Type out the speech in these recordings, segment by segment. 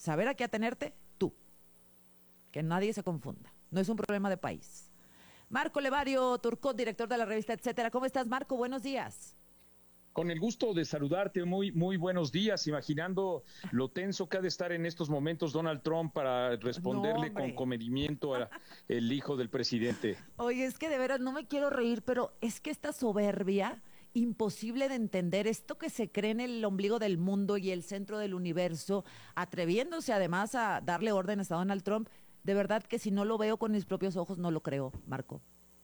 saber a qué atenerte tú, que nadie se confunda, no es un problema de país. Marco Levario Turcot, director de la revista Etcétera. ¿Cómo estás, Marco? Buenos días. Con el gusto de saludarte, muy buenos días, imaginando lo tenso que ha de estar en estos momentos Donald Trump para No, responderle con hombre. comedimiento a el hijo del presidente. Oye, es que de veras no me quiero reír, pero es que esta soberbia imposible de entender, esto que se cree en el ombligo del mundo y el centro del universo, atreviéndose además a darle órdenes a Donald Trump, de verdad que si no lo veo con mis propios ojos no lo creo, Marco.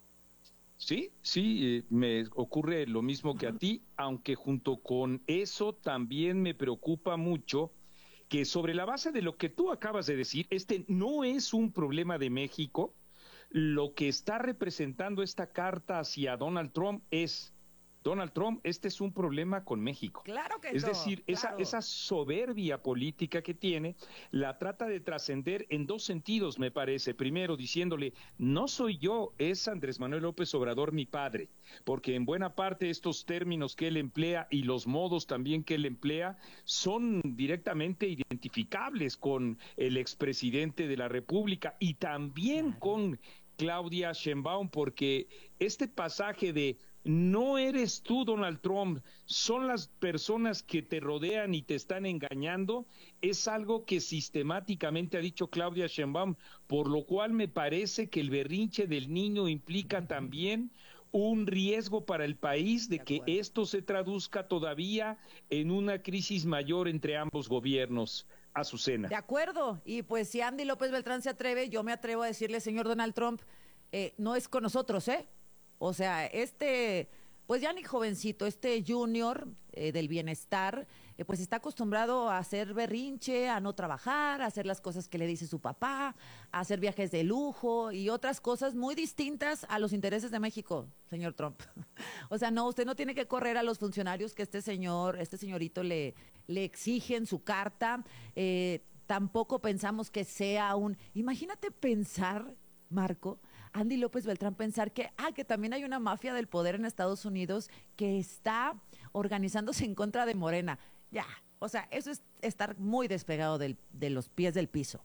Sí, me ocurre lo mismo que a ti, aunque junto con eso también me preocupa mucho que sobre la base de lo que tú acabas de decir, este no es un problema de México. Lo que está representando esta carta hacia Donald Trump es: Donald Trump, este es un problema con México. Claro que Es no, decir, claro. esa soberbia política que tiene, la trata de trascender en dos sentidos, me parece. Primero, diciéndole, no soy yo, es Andrés Manuel López Obrador mi padre, porque en buena parte estos términos que él emplea y los modos también que él emplea son directamente identificables con el expresidente de la República y también Claro. con Claudia Sheinbaum, porque este pasaje de no eres tú, Donald Trump, son las personas que te rodean y te están engañando, es algo que sistemáticamente ha dicho Claudia Sheinbaum, por lo cual me parece que el berrinche del niño implica también un riesgo para el país De de que acuerdo. esto se traduzca todavía en una crisis mayor entre ambos gobiernos. De Azucena. acuerdo, y pues si Andy López Beltrán se atreve, yo me atrevo a decirle, señor Donald Trump, no es con nosotros, ¿eh? O sea, pues ya ni jovencito, este junior del bienestar, pues está acostumbrado a hacer berrinche, a no trabajar, a hacer las cosas que le dice su papá, a hacer viajes de lujo y otras cosas muy distintas a los intereses de México, señor Trump. O sea, no, usted no tiene que correr a los funcionarios que este señorito le exige en su carta. Tampoco pensamos que sea Imagínate pensar, Marco, Andy López Beltrán, pensar que también hay una mafia del poder en Estados Unidos que está organizándose en contra de Morena. Ya, o sea, eso es estar muy despegado de los pies del piso.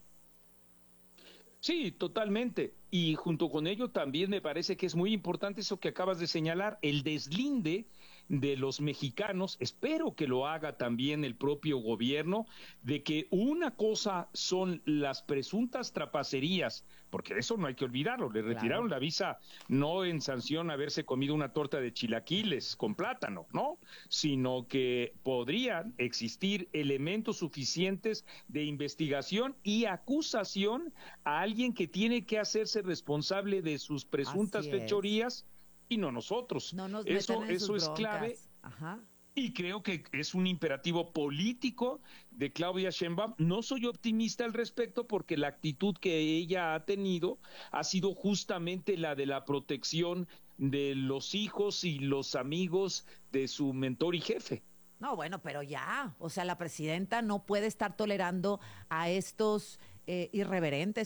Sí, totalmente. Y junto con ello también me parece que es muy importante eso que acabas de señalar, el deslinde de los mexicanos, espero que lo haga también el propio gobierno, de que una cosa son las presuntas trapacerías, porque eso no hay que olvidarlo, le retiraron Claro. la visa no en sanción a haberse comido una torta de chilaquiles con plátano, ¿no? Sino que podrían existir elementos suficientes de investigación y acusación a alguien que tiene que hacerse responsable de sus presuntas Así es. fechorías y no nosotros. No nos metan en sus Eso es clave broncas. Ajá. y creo que es un imperativo político de Claudia Sheinbaum. No soy optimista al respecto porque la actitud que ella ha tenido ha sido justamente la de la protección de los hijos y los amigos de su mentor y jefe. No, bueno, pero ya, o sea, la presidenta no puede estar tolerando a estos irreverentes,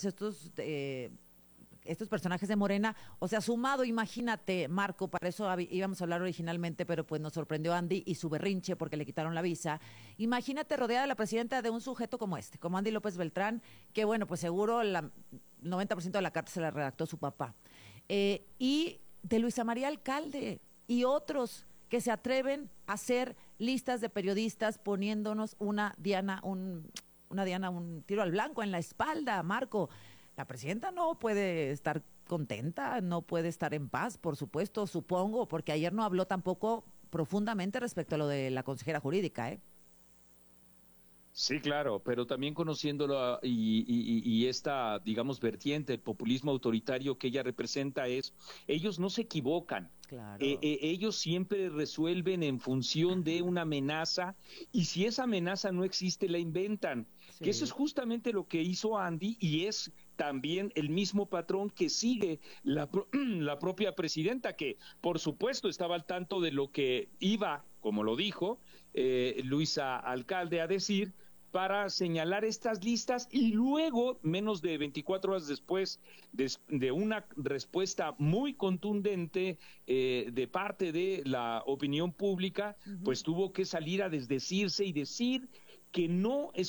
estos personajes de Morena. O sea, sumado, imagínate, Marco, para eso íbamos a hablar originalmente, pero pues nos sorprendió Andy y su berrinche porque le quitaron la visa. Imagínate rodeada de la presidenta de un sujeto como como Andy López Beltrán, que bueno, pues seguro el 90% de la carta se la redactó su papá. Y de Luisa María Alcalde y otros que se atreven a hacer listas de periodistas poniéndonos un tiro al blanco en la espalda, Marco. La presidenta no puede estar contenta, no puede estar en paz, por supuesto, supongo, porque ayer no habló tampoco profundamente respecto a lo de la consejera jurídica, ¿eh? Sí, claro, pero también conociéndolo y esta, digamos, vertiente, el populismo autoritario que ella representa ellos no se equivocan, Claro. ellos siempre resuelven en función de una amenaza y si esa amenaza no existe, la inventan, que eso es Sí. justamente lo que hizo Andy y es también el mismo patrón que sigue la propia presidenta, que por supuesto estaba al tanto de lo que iba, como lo dijo Luisa Alcalde, a decir, para señalar estas listas y luego, menos de 24 horas después de una respuesta muy contundente de parte de la opinión pública, Ujú. pues tuvo que salir a desdecirse y decir que no es